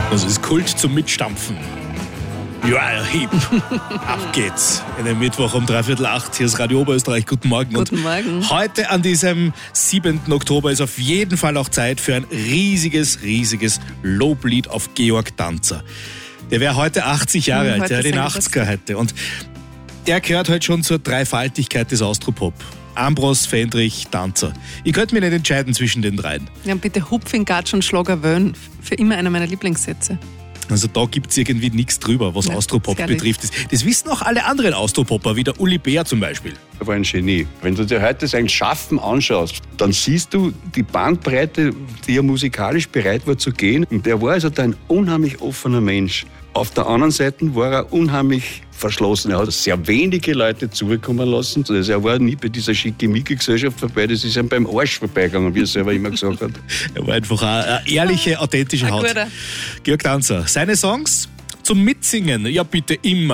Das ist Kult zum Mitstampfen. Uriah Heep. Ab geht's. In den Mittwoch um 7:45. Hier ist Radio Oberösterreich. Guten Morgen. Guten Morgen. Heute an diesem 7. Oktober ist auf jeden Fall auch Zeit für ein riesiges Loblied auf Georg Danzer. Der wäre heute 80 Jahre alt, der hat den 80er heute. Und der gehört heute schon zur Dreifaltigkeit des Austropop. Ambros, Fendrich, Danzer. Ich könnte mich nicht entscheiden zwischen den dreien. Ja, bitte Hupfing, Gatsch und Schlager Wöhn. Für immer einer meiner Lieblingssätze. Also da gibt es irgendwie nichts drüber, was Austropop betrifft. Das wissen auch alle anderen Austropopper, wie der Uli Bär zum Beispiel. Er war ein Genie. Wenn du dir heute sein Schaffen anschaust, dann siehst du die Bandbreite, die er musikalisch bereit war zu gehen. Und er war also ein unheimlich offener Mensch. Auf der anderen Seite war er unheimlich verschlossen. Er hat sehr wenige Leute zukommen lassen. Also er war nie bei dieser Schickimicki-Gesellschaft vorbei. Das ist ihm beim Arsch vorbeigegangen, wie er selber immer gesagt hat. Er war einfach eine ehrliche, authentische Haut. Georg Danzer. Seine Songs zum Mitsingen, ja bitte immer.